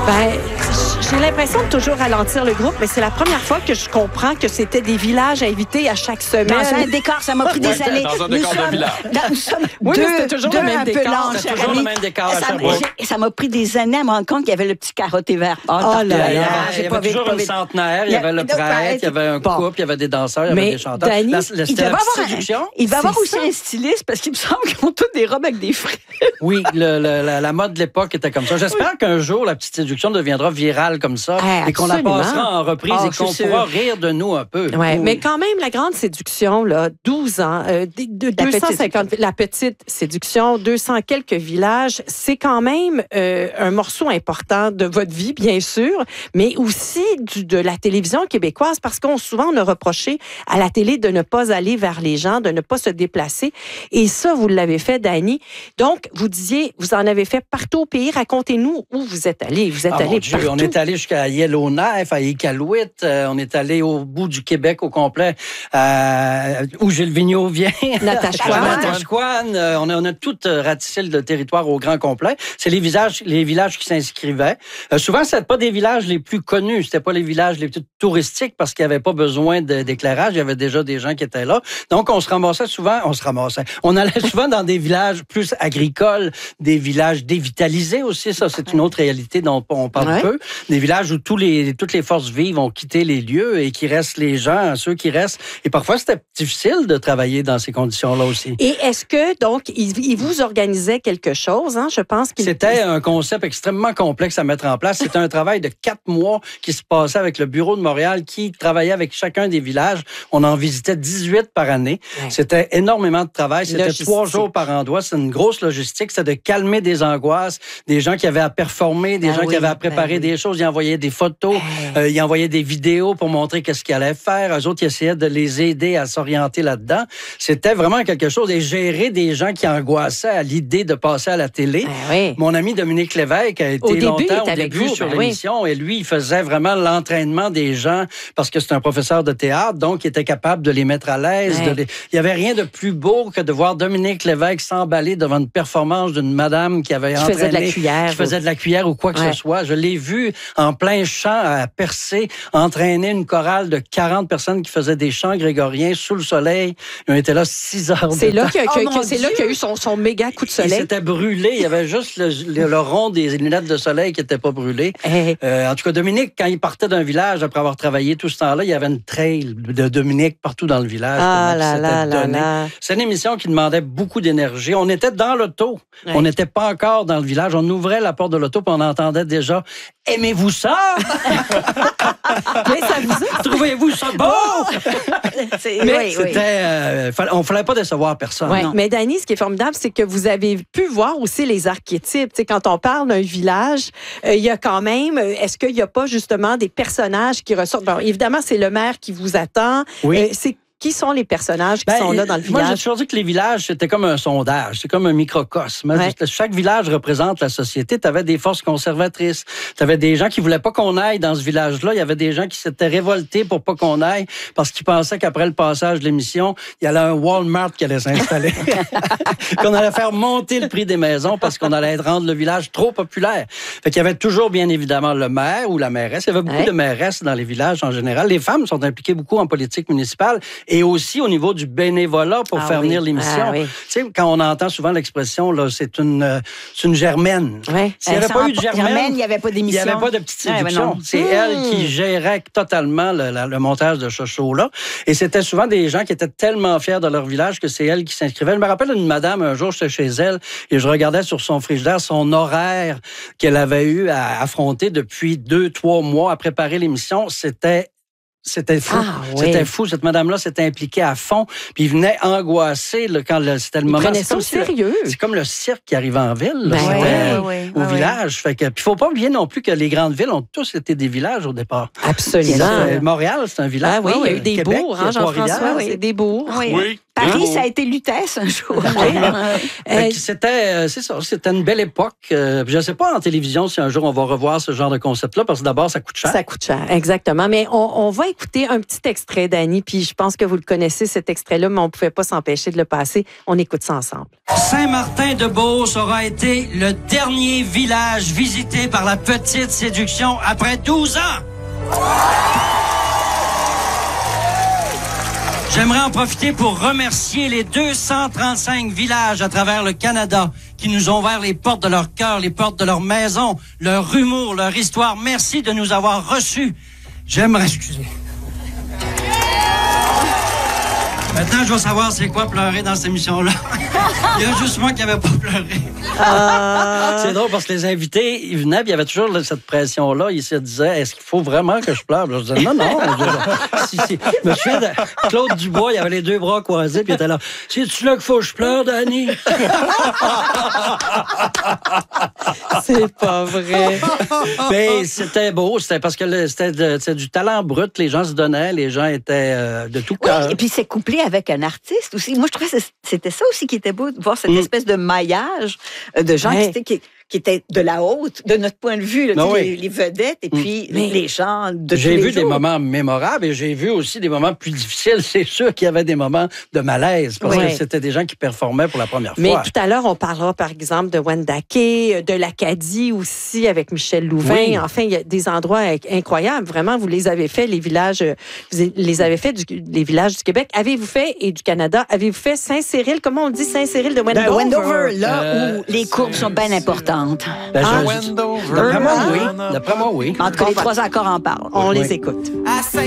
Ben, j'ai l'impression de toujours ralentir le groupe, mais c'est la première fois que je comprends que c'était des villages invités à chaque semaine. Dans un décor, ça m'a pris des années. Dans un décor de village. Nous sommes Oui, mais c'était toujours le même un peu décor. lents, C'était cher toujours ami. le même décor à Ça Sherbrooke. ça m'a pris des années à me rendre compte qu'il y avait le petit carotté vert. Oh là là. Il y avait toujours une centenaire, il y avait le prêtre, il y avait un couple, il y avait des danseurs, il y avait Mais des chanteurs. Danny, C'était la petite séduction. Il va avoir C'est aussi ça. un styliste parce qu'il me semble qu'ils ont toutes des robes avec des frais. Oui, la mode de l'époque était comme ça. J'espère qu'un jour, la petite séduction deviendra virale comme ça et qu'on la absolument. passera en reprise Oh, et qu'on je suis pourra sûre. rire de nous un peu. Ouais, Oui. mais quand même, la grande séduction, là, 12 ans, 250, la petite séduction, 200 quelques villages, c'est quand même un morceau important de votre vie, bien sûr, mais aussi de la télévision québécoise, parce qu'on souvent on a reproché à la télé de ne pas aller vers les gens, de ne pas se déplacer. Et ça, vous l'avez fait, Dany. Donc, vous disiez, vous en avez fait partout au pays. Racontez-nous où vous êtes allé. Vous êtes Ah, allé mon Dieu, partout. on est allé jusqu'à Yellowknife, à Iqaluit, on est allé au bout du Québec au complet, où Gilles Vigneault vient. Natashquan. Natashquan. On a tout ratissé le territoire au grand complet. C'est les villages qui s'inscrivaient. Souvent, c'était pas des villages les plus connus, c'était pas les villages les plus touristiques parce qu'il n'y avait pas besoin d'éclairage, il y avait déjà des gens qui étaient là. Donc, on allait souvent dans des villages plus agricoles, des villages dévitalisés aussi, ça c'est une autre réalité dont on parle peu. Des villages où toutes les forces vives ont quitté les lieux et qui restent les gens, ceux qui restent. Et parfois, c'était difficile de travailler dans ces conditions-là aussi. Et est-ce que, donc, il vous organisait quelque chose, hein? Je pense qu'il... C'était un concept extrêmement complexe à mettre en place. C'était un travail de 4 mois qui se passait avec le Bureau de Montréal qui travaillait avec chacun des villages. On en visitait 18 par année. Ouais. C'était énormément de travail. C'était Logistique. 3 jours par endroit. C'est une grosse logistique. C'était de calmer des angoisses, des gens qui avaient à performer, des gens qui avaient à préparer des choses. Ils envoyaient des photos, ils envoyaient des vidéos pour montrer qu'est-ce qu'ils allaient faire. Eux autres, ils essayaient de les aider à s'orienter là-dedans. C'était vraiment quelque chose. Et gérer des gens qui angoissaient à l'idée de passer à la télé. oui. Mon ami Dominique Lévesque a été Au début, il longtemps était avec vous, sur ben l'émission et lui, il faisait vraiment l'entraînement des gens parce que c'est un professeur de théâtre, donc il était capable de les mettre à l'aise. Ouais. Il n'y avait rien de plus beau que de voir Dominique Lévesque s'emballer devant une performance d'une madame qui avait entraîné, faisait de la cuillère. qui faisait de la cuillère ou quoi que Ouais. ce soit. Je l'ai vu en plein champ à Percé entraîner une chorale de 40 personnes qui faisaient des chants grégoriens sous le soleil. On était là 6 heures de C'est là temps. qu'il y a eu son méga coup de Il soleil. s'était brûlé. Il y avait juste le rond des lunettes de soleil qui n'était pas brûlé. Hey. En tout cas, Dominique, quand il partait d'un village, après avoir travaillé tout ce temps-là, il y avait une trail de Dominique partout dans le village. Ah tellement là qu'il là s'était là donné. là. C'est une émission qui demandait beaucoup d'énergie. On était dans l'auto. Ouais. On n'était pas encore dans le village. On ouvrait la porte de l'auto et on entendait déjà « Aimez-vous ça? Mais ça vous Trouvez-vous ça beau? » Mais C'était... on ne fallait pas décevoir personne. Ouais, non. mais Dany, ce qui est formidable, c'est que vous avez pu voir aussi les archétypes. Tu sais, quand on parle d'un village, il y a quand même, est-ce qu'il n'y a pas justement des personnages qui ressortent? Bon, évidemment, c'est le maire qui vous attend. Oui. Qui sont les personnages qui sont là dans le Moi, j'ai village? toujours dit que les villages, c'était comme un sondage. C'est comme un microcosme. Ouais. Chaque village représente la société. Tu avais des forces conservatrices. Tu avais des gens qui voulaient pas qu'on aille dans ce village-là. Il y avait des gens qui s'étaient révoltés pour pas qu'on aille parce qu'ils pensaient qu'après le passage de l'émission, il y allait un Walmart qui allait s'installer. Qu'on allait faire monter le prix des maisons parce qu'on allait rendre le village trop populaire. Fait qu'il y avait toujours, bien évidemment, le maire ou la mairesse. Il y avait beaucoup de mairesses dans les villages en général. Les femmes sont impliquées beaucoup en politique municipale et aussi au niveau du bénévolat pour faire venir l'émission. oui. Tu sais, quand on entend souvent l'expression, là, c'est une germaine. Ouais. S'il n'y avait pas eu de germaine, il n'y avait pas il n'y d'émission. avait pas de petite Ouais, séduction. non. C'est elle qui gérait totalement le montage de ce show-là. Et c'était souvent des gens qui étaient tellement fiers de leur village que c'est elle qui s'inscrivait. Je me rappelle une madame, un jour, j'étais chez elle et je regardais sur son frigidaire son horaire qu'elle avait eu à affronter depuis 2-3 mois à préparer l'émission. C'était fou. Ah, oui. C'était fou. Cette madame-là s'était impliquée à fond. Puis il venait angoissé quand c'était le Ils moment. prenaient C'est ça au comme si le- sérieux. C'est comme le cirque qui arrive en ville. là. Ben C'était ouais. au village. Fait que, puis faut pas oublier non plus que les grandes villes ont tous été des villages au départ. Absolument. Montréal, c'est un village. Ah oui, il y a eu des Québec, bourgs, il y a hein, Jean-François? Trois-Rivières. C'est des bourgs. Oui. Oui, Paris, ça a été Lutèce un jour. C'était une belle époque. Je ne sais pas en télévision si un jour on va revoir ce genre de concept-là, parce que d'abord, ça coûte cher. Ça coûte cher, exactement. Mais on va écouter un petit extrait d'Annie, puis je pense que vous le connaissez, cet extrait-là, mais on ne pouvait pas s'empêcher de le passer. On écoute ça ensemble. Saint-Martin-de-Beauce aura été le dernier village visité par la Petite Séduction après 12 ans. J'aimerais en profiter pour remercier les 235 villages à travers le Canada qui nous ont ouvert les portes de leur cœur, les portes de leur maison, leur humour, leur histoire. Merci de nous avoir reçus. J'aimerais... Excusez. Maintenant, je veux savoir c'est quoi pleurer dans cette émission-là. Il y a juste moi qui n'avais pas pleuré. C'est drôle parce que les invités, ils venaient, puis il y avait toujours cette pression-là. Ils se disaient, est-ce qu'il faut vraiment que je pleure? Puis je disais, non. Si. Je me souviens de Claude Dubois, il avait les deux bras croisés, puis il était là, c'est-tu là qu'il faut que je pleure, Dani? C'est pas vrai. Mais c'était beau, c'était parce que c'était du talent brut. Les gens se donnaient, les gens étaient de tout cœur. Et puis c'est couplé avec un artiste aussi. Moi, je trouvais que c'était ça aussi qui était beau, de voir cette espèce de maillage de gens qui étaient de la haute, de notre point de vue, là, les vedettes et puis les gens de tous les jours. J'ai vu des moments mémorables et j'ai vu aussi des moments plus difficiles. C'est sûr qu'il y avait des moments de malaise parce que c'était des gens qui performaient pour la première fois. Mais tout à l'heure, on parlera par exemple de Wendake, de l'Acadie aussi avec Michel Louvain. Oui. Enfin, il y a des endroits incroyables. Vraiment, vous les avez fait, les villages, les villages du Québec. Avez-vous fait, et du Canada, avez-vous fait Saint-Cyril, comment on dit Saint-Cyril de Wendover? Wendover, là où les courbes sont bien importantes. D'après moi, oui. En tout cas, les trois accords en parlent. On les écoute.